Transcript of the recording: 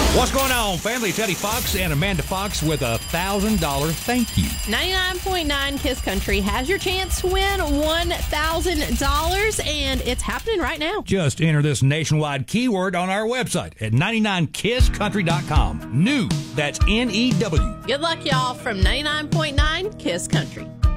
What's going on, family? Teddy Fox and Amanda Fox with a $1,000 thank you. 99.9 Kiss Country has your chance to win $1,000, and it's happening right now. Just enter this nationwide keyword on our website at 99kisscountry.com. New, that's New. Good luck, y'all, from 99.9 Kiss Country.